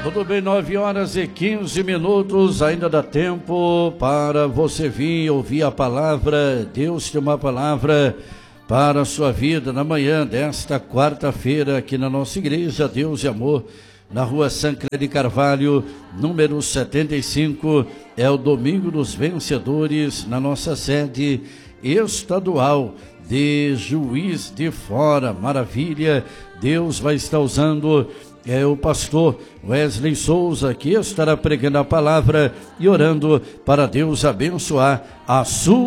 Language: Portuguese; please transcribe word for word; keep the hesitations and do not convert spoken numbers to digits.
Tudo bem, nove horas e quinze minutos, ainda dá tempo para você vir ouvir a palavra. Deus tem uma palavra para a sua vida na manhã desta quarta-feira aqui na nossa igreja, Deus e Amor, na rua Sancler de Carvalho, número setenta e cinco, é o Domingo dos Vencedores, na nossa sede estadual de Juiz de Fora. Maravilha, Deus vai estar usando é o pastor Wesley Souza, que estará pregando a palavra e orando para Deus abençoar a sua